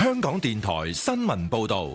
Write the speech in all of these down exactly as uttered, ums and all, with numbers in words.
香港電台新聞報道。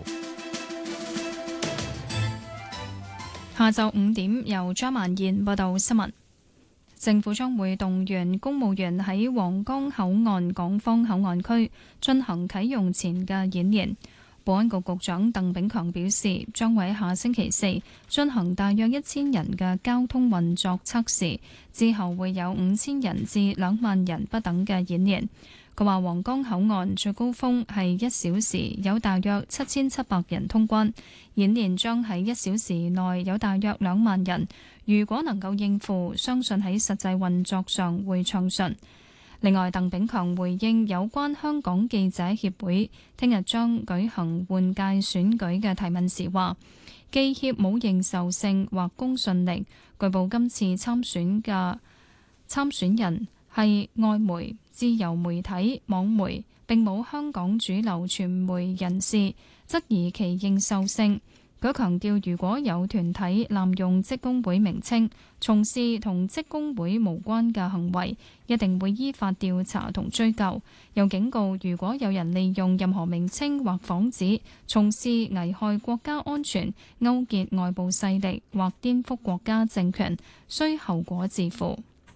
下晝五點，由張曼燕報道新聞。政府將會動員公務員喺皇崗口岸港方口岸區進行啟用前嘅演練。保安局局長鄧炳強表示，將會喺下星期四進行大約一千人嘅交通運作測試，之後會有五千人至兩萬人不等嘅演練。佢話皇崗口岸最高峰係一小時有大約七千七百人通關，演練將喺一小時內有大約兩萬人。如果能夠應付，相信喺實際運作上會暢順。另外，鄧炳強回應有關香港記者協會聽日將舉行換屆選舉嘅提問時話，記協冇認受性或公信力。據報今次參選嘅參選人係外媒、自由媒體、網媒，並冇香港主流傳媒人士，質疑其認受性。佢強調，如果有團體濫用職工會名稱，從事同職工會無關嘅行為，一定會依法調查同追究。又警告，如果有人利用任何名稱或幌子，從事危害國家安全、勾結外部勢力或顛覆國家政權，需後果自負。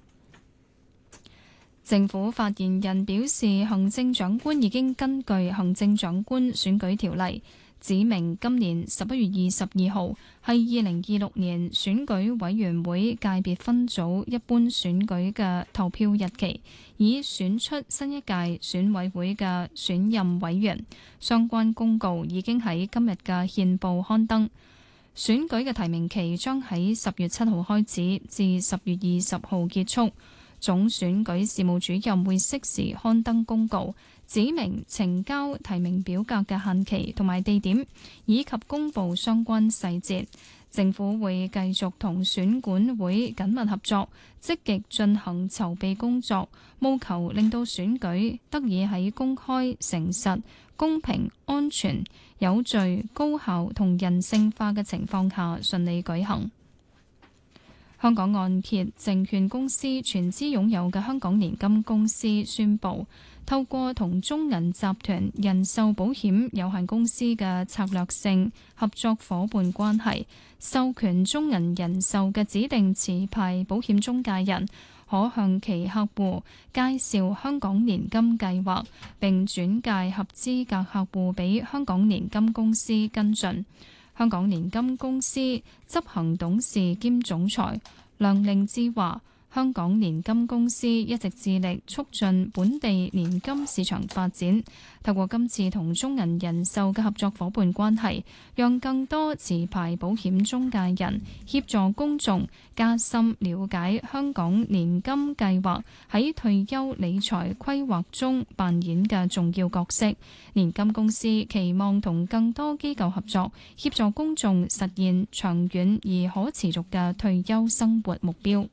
政府發言人表示，行政長官已經根據行政長官選舉條例，指明今年十一月二十二號係二零二六年選舉委員會界別分組一般選舉嘅投票日期，以選出新一屆選委會嘅選任委員。相關公告已經喺今日嘅憲報刊登。選舉嘅提名期將喺十月七號開始，至十月二十號結束。總選舉事務主任會適時刊登公告，指明呈交提名表格嘅限期同埋地點，以及公布相關細節。政府會繼續同選管會緊密合作，積極進行籌備工作，務求令到選舉得以喺公開、誠實、公平、安全、有序、高效同人性化嘅情況下順利舉行。香港按揭證券公司全資擁有嘅香港年金公司宣布，透過同中銀集團人壽保險有限公司嘅策略性合作夥伴關係，授權中銀人壽嘅指定持牌保險中介人，可向其客戶介紹香港年金計劃，並轉介合資格客戶俾香港年金公司跟進。香港年金公司執行董事兼總裁梁令志話，香港年金公司一直致力促進本地年金市場發展，透過今次同中銀人壽嘅合作夥伴關係，讓更多持牌保險中介人協助公眾加深了解香港年金計劃喺退休理財規劃中扮演嘅重要角色。年金公司期望同更多機構合作，協助公眾實現長遠而可持續嘅退休生活目標。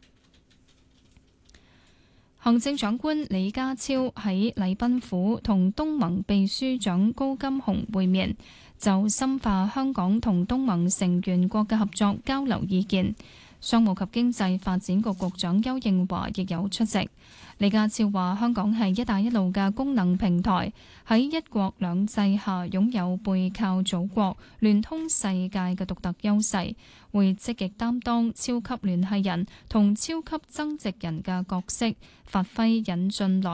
行政長官李家超喺禮賓府同東盟秘書長高金洪會面，就深化香港同東盟成員國嘅合作交流意見。商務及經濟發展局局長邱應華亦有出席。李家超話：香港係一帶一路嘅功能平台，喺一國兩制下擁有背靠祖國、聯通世界嘅獨特優勢，會積極擔當超級聯繫人同超級增值人嘅角色，發揮引進來